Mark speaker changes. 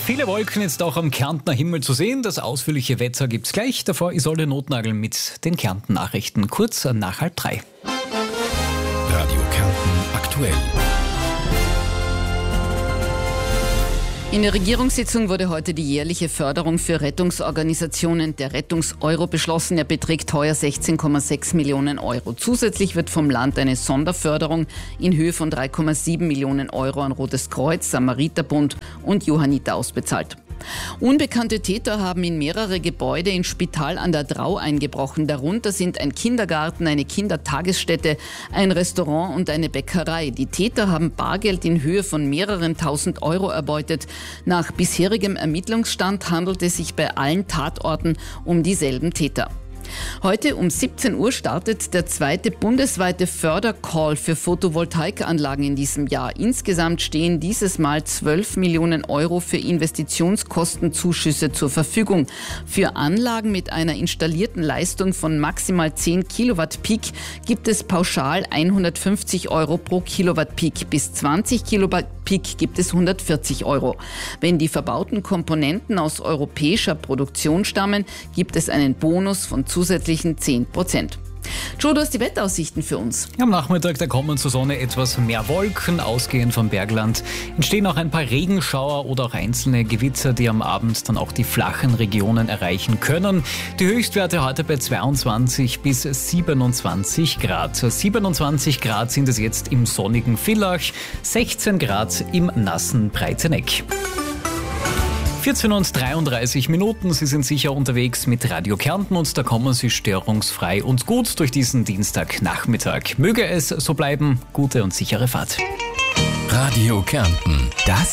Speaker 1: Viele Wolken jetzt auch am Kärntner Himmel zu sehen. Das ausführliche Wetter gibt's gleich. Davor Isolde Notnagel mit den Kärnten-Nachrichten. Kurz nach 2:30.
Speaker 2: Radio Kärnten aktuell.
Speaker 3: In der Regierungssitzung wurde heute die jährliche Förderung für Rettungsorganisationen, der Rettungseuro, beschlossen. Er beträgt heuer 16,6 Millionen Euro. Zusätzlich wird vom Land eine Sonderförderung in Höhe von 3,7 Millionen Euro an Rotes Kreuz, Samariterbund und Johanniter ausbezahlt. Unbekannte Täter haben in mehrere Gebäude in Spital an der Drau eingebrochen. Darunter sind ein Kindergarten, eine Kindertagesstätte, ein Restaurant und eine Bäckerei. Die Täter haben Bargeld in Höhe von mehreren tausend Euro erbeutet. Nach bisherigem Ermittlungsstand handelt es sich bei allen Tatorten um dieselben Täter. Heute um 17 Uhr startet der zweite bundesweite Fördercall für Photovoltaikanlagen in diesem Jahr. Insgesamt stehen dieses Mal 12 Millionen Euro für Investitionskostenzuschüsse zur Verfügung. Für Anlagen mit einer installierten Leistung von maximal 10 Kilowatt Peak gibt es pauschal 150 Euro pro Kilowatt Peak. Bis 20 Kilowatt Peak gibt es 140 Euro. Wenn die verbauten Komponenten aus europäischer Produktion stammen, gibt es einen Bonus von zusätzlichen 10%. Joe, du hast die Wetteraussichten für uns.
Speaker 1: Am Nachmittag, da kommen zur Sonne etwas mehr Wolken, ausgehend vom Bergland. Entstehen auch ein paar Regenschauer oder auch einzelne Gewitter, die am Abend dann auch die flachen Regionen erreichen können. Die Höchstwerte heute bei 22 bis 27 Grad. 27 Grad sind es jetzt im sonnigen Villach, 16 Grad im nassen Breiteneck. 14:33 Minuten. Sie sind sicher unterwegs mit Radio Kärnten und da kommen Sie störungsfrei und gut durch diesen Dienstagnachmittag. Möge es so bleiben. Gute und sichere Fahrt.
Speaker 2: Radio Kärnten, das